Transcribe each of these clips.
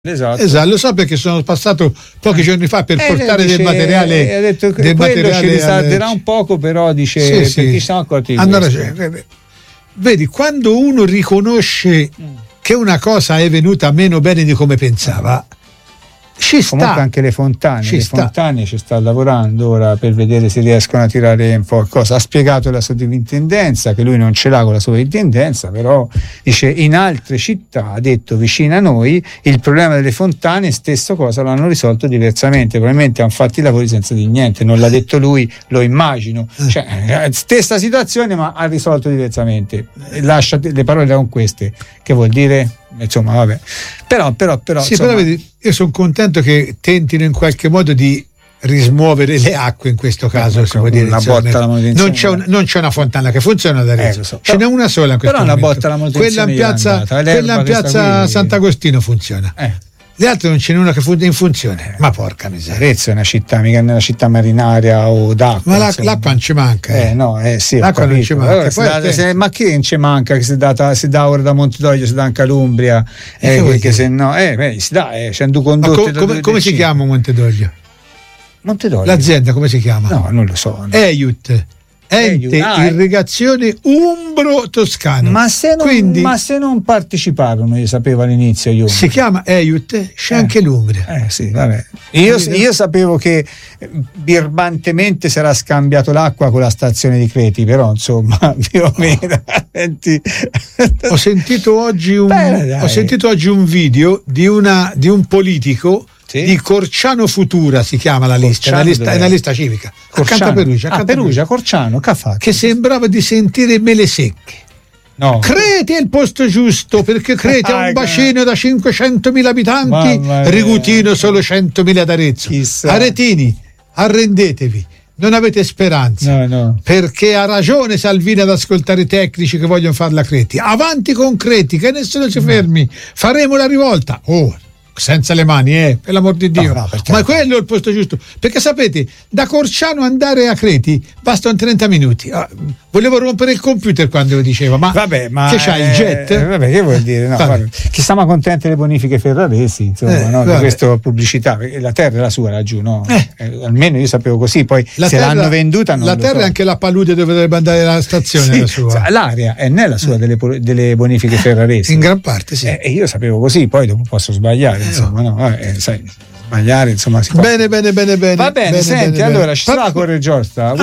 Esatto, lo so perché sono passato pochi giorni fa per portare del materiale. Ha detto che quello ci ritarderà un poco, però dice perché siamo accorti di questo. Vedi, quando uno riconosce che una cosa è venuta meno bene di come pensava, ci sta. Comunque anche le Fontane ci sta lavorando ora per vedere se riescono a tirare un po' cosa. Ha spiegato la sovrintendenza che lui non ce l'ha con la sovrintendenza, però dice in altre città, ha detto vicino a noi, il problema delle fontane stesso cosa l'hanno risolto diversamente, probabilmente hanno fatto i lavori senza di niente, non l'ha detto lui, lo immagino, cioè stessa situazione ma ha risolto diversamente. Lascia, le parole erano queste, che vuol dire insomma vabbè, però sì, insomma, però vedi, io sono contento che tentino in qualche modo di rismuovere le acque in questo caso, si può dire, non c'è una fontana che funziona da Arezzo, so. Ce n'è una sola in questo però momento. Una botta alla manutenzione quella in piazza Sant'Agostino funziona. Le altre non ce n'è una che in funzione. Ma porca miseria. Arezzo è una città, mica è una città marinaria o d'acqua. Ma l'acqua non ci manca. Sì, l'acqua non ci manca. Ma che non ci manca? Che si dà ora da Montedoglio, si dà in Calabria, perché se no, si dà, c'è un condotto. Come si chiama Montedoglio? Montedoglio. L'azienda come si chiama? No, non lo so. Ente irrigazione umbro-toscano. Ma se non parteciparono, io sapevo all'inizio. Si chiama EIUT, c'è anche l'Umbria. Sì, vabbè. Io sapevo che birbantemente sarà scambiato l'acqua con la stazione di Creti, però insomma più o meno. Ho sentito oggi un video di un politico. Sì? Di Corciano Futura si chiama la lista, è una lista civica. Accanto a Perugia. Corciano, che sembrava di sentire mele secche. No. Creti è il posto giusto, perché Creti ha un bacino da 500.000 abitanti, Rigutino solo 100.000 ad Arezzo. Aretini, arrendetevi. Non avete speranza, no. Perché ha ragione Salvini ad ascoltare i tecnici che vogliono farla Creti. Avanti con Creti, che nessuno ci fermi. Faremo la rivolta. Senza le mani, per l'amor di Dio. Ma quello è il posto giusto, perché sapete, da Corciano andare a Creti bastano 30 minuti. Volevo rompere il computer quando lo diceva, ma che c'hai il jet? Che vuol dire? No, guarda, che siamo contenti delle bonifiche ferraresi, insomma, di questa pubblicità, perché la terra è la sua laggiù, no? Almeno io sapevo così, poi se l'hanno venduta non la terra è anche la palude dove dovrebbe andare la stazione, la sua. L'area è nella sua delle bonifiche ferraresi. In gran parte sì. E io sapevo così, poi dopo posso sbagliare, insomma, no? Sai, sbagliare, insomma, si può. Bene. Va bene, senti, allora ci sarà a correre giostra.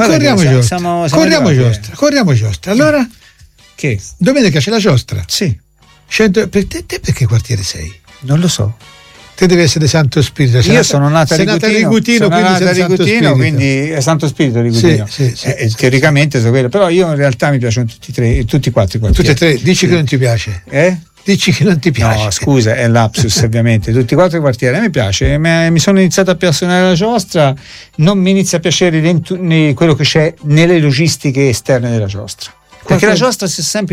Corriamo giostra. Allora, che? Domenica c'è la giostra? Sì. Per te perché quartiere sei? Non lo so. Te deve essere Santo Spirito. Io sono nata a Rigutino, quindi è Santo Spirito Rigutino. Sì. Teoricamente so quello, però io in realtà mi piacciono tutti e quattro i quartieri. Tutti e tre, dici che non ti piace? Dici che non ti piace? No, scusa, è lapsus ovviamente. Tutti e quattro i quartieri a me piace. Mi sono iniziato a appassionare alla giostra, non mi inizia a piacere quello che c'è nelle logistiche esterne della giostra. Perché la giostra sta sempre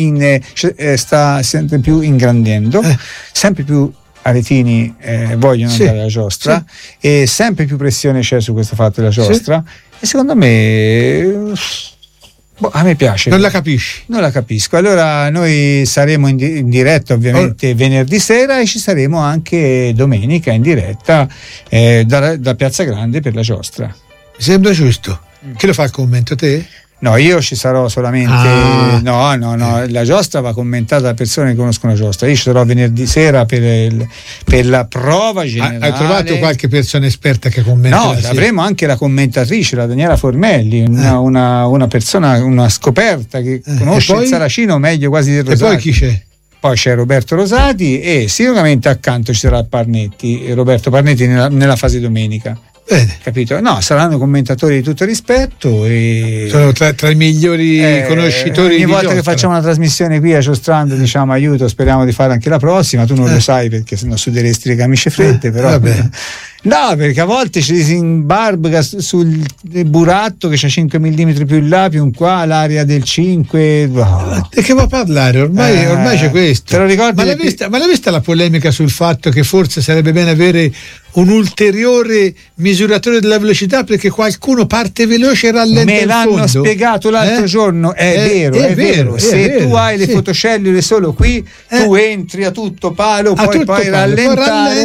più ingrandendo, sempre più aretini vogliono andare alla giostra, e sempre più pressione c'è su questo fatto della giostra, e secondo me a me piace. Non la capisci? Non la capisco. Allora noi saremo in diretta ovviamente venerdì sera, e ci saremo anche domenica in diretta da Piazza Grande per la giostra. Mi sembra giusto. Chi lo fa il commento, te? No, io ci sarò solamente. No, la giostra va commentata da persone che conoscono la giostra. Io ci sarò venerdì sera per la prova generale. Hai trovato qualche persona esperta che commenta? No, avremo anche la commentatrice, la Daniela Formelli, una persona, una scoperta che conosce il saracino meglio quasi del Rosati. E poi chi c'è? Poi c'è Roberto Rosati, e sicuramente accanto ci sarà Roberto Parnetti nella fase domenica. Bene. Capito? No, saranno commentatori di tutto rispetto, e sono tra i migliori conoscitori. Ogni volta giostra. Che facciamo una trasmissione qui a Giostrando diciamo aiuto, speriamo di fare anche la prossima. Tu non lo sai perché sennò suderesti le camicie fredde, però No, perché a volte ci si imbarbaga sul buratto che c'ha 5 mm più là, più qua, l'area del 5. Oh. E che va a parlare? Ormai c'è questo. Te lo ricordi? Ma l'hai vista la polemica sul fatto che forse sarebbe bene avere un ulteriore misuratore della velocità perché qualcuno parte veloce e rallenta me l'hanno spiegato l'altro giorno, è vero. Se tu hai le fotocellule solo qui, tu entri a tutto palo, poi rallentare